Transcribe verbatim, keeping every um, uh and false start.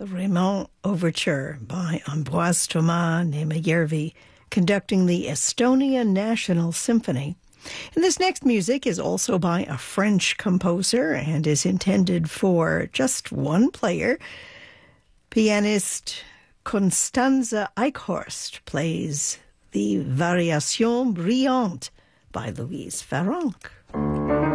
The Raymond Overture by Ambroise Thomas Nemijervi, conducting the Estonia National Symphony. And this next music is also by a French composer and is intended for just one player. Pianist Constanze Eichhorst plays the Variation Brillante by Louise Farrenc.